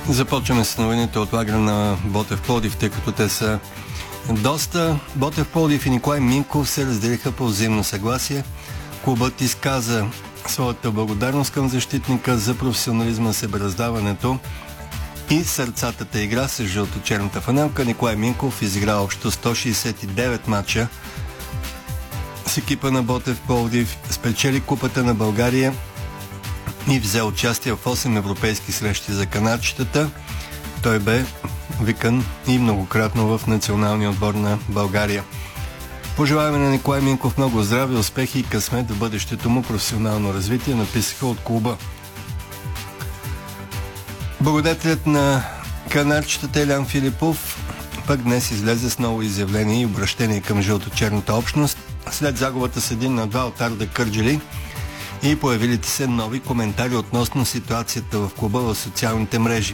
Започваме с новините от лагера на Ботев Пловдив, тъй като те са доста. Ботев Пловдив и Николай Минков се разделиха по взаимно съгласие. Клубът изказа своята благодарност към защитника за професионализма, себераздаването и сърцатата игра с жълто-черната фанелка. Николай Минков изигра общо 169 мача с екипа на Ботев Пловдив, спечели Купата на България и взе участие в 8 европейски срещи за канадчетата. Той бе викан и многократно в националния отбор на България. Пожелаваме на Николай Минков много здраве, успехи и късмет в бъдещето му професионално развитие, написаха от клуба. Благодетелят на канадчетата Елян Филипов пък днес излезе с ново изявление и обращение към жълто-черната общност след загубата с 1-2 от Арда Кърджали и появилите се нови коментари относно ситуацията в клуба в социалните мрежи.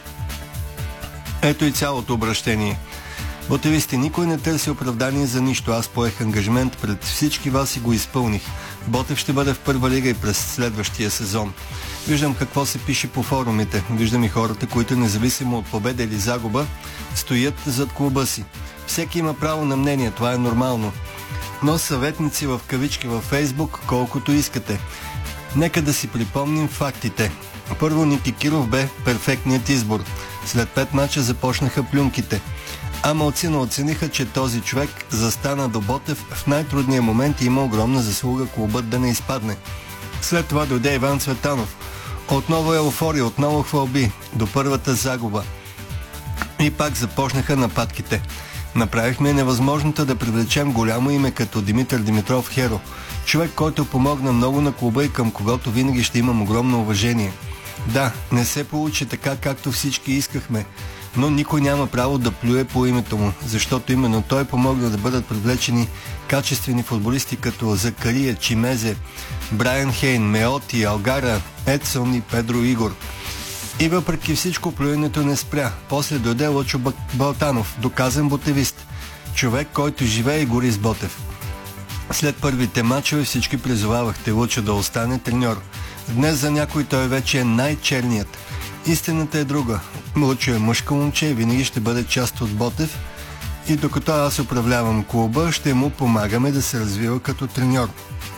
Ето и цялото обращение. Ботевисти, никой не търси оправдание за нищо. Аз поех ангажимент пред всички вас и го изпълних. Ботев ще бъде в първа лига и през следващия сезон. Виждам какво се пише по форумите. Виждам и хората, които независимо от победа или загуба, стоят зад клуба си. Всеки има право на мнение, това е нормално. Но съветници в кавички във Фейсбук колкото искате. Нека да си припомним фактите. Първо, Ники Киров бе перфектният избор. След 5 мача започнаха плюнките. А малцина оцениха, че този човек застана до Ботев в най-трудния момент и има огромна заслуга клубът да не изпадне. След това дойде Иван Цветанов. Отново еуфория, отново хвалби, до първата загуба. И пак започнаха нападките. Направихме невъзможното да привлечем голямо име като Димитър Димитров Херо. Човек, който помогна много на клуба и към когото винаги ще имам огромно уважение. Да, не се получи така, както всички искахме, но никой няма право да плюе по името му, защото именно той помогна да бъдат привлечени качествени футболисти като Закария, Чимезе, Брайан Хейн, Меоти, Алгара, Едсон и Педро Игор. И въпреки всичко плюенето не спря. После дойде Лъчо Балтанов, доказан ботевист. Човек, който живее и гори с Ботев. След първите мачове всички призовавахте Лъчо да остане треньор. Днес за някой той вече е най-черният. Истината е друга. Лъчо е мъжко момче и винаги ще бъде част от Ботев и докато аз управлявам клуба, ще му помагаме да се развива като треньор.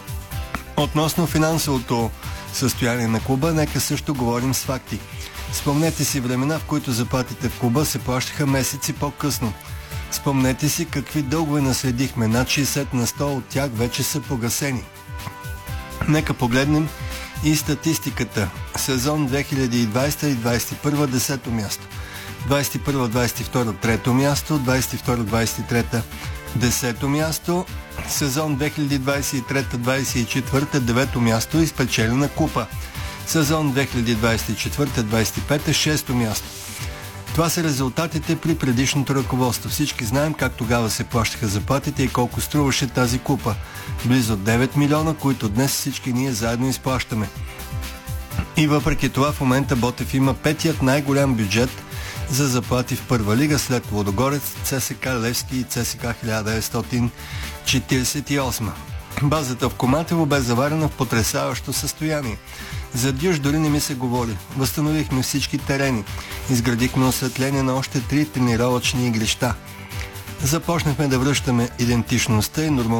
Относно финансовото състояние на клуба, нека също говорим с факти. Спомнете си времена, в които заплатите в клуба се плащаха месеци по-късно. Спомнете си какви дългове наследихме, над 60 на 100 от тях вече са погасени. Нека погледнем и статистиката. Сезон 2020 и 2021 10-то място. 21-22 3-то място, 22-23 10-то място, сезон 2023-24 9-то място и спечелена купа. Сезон 2024-25 6-то място. Това са резултатите при предишното ръководство. Всички знаем как тогава се плащаха заплатите и колко струваше тази купа. Близо 9 милиона, които днес всички ние заедно изплащаме. И въпреки това в момента Ботев има петият най-голям бюджет за заплати в първа лига след Лудогорец, ЦСК Левски и ЦСК 1948. Базата в Коматево бе заварена в потресаващо състояние. За Дюш дори не ми се говори. Възстановихме всички терени. Изградихме осветление на още 3 тренировъчни игрища. Започнахме да връщаме идентичността и нормалността